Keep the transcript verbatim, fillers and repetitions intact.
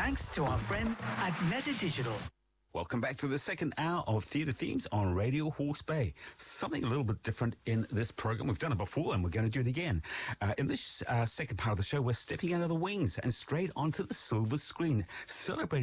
thanks to our friends at Meta Digital. Welcome back to the second hour of Theatre Themes on Radio Hawke's Bay. Something a little bit different in this program. We've done it before and we're going to do it again. Uh, in this uh, second part of the show, we're stepping out of the wings and straight onto the silver screen, celebrating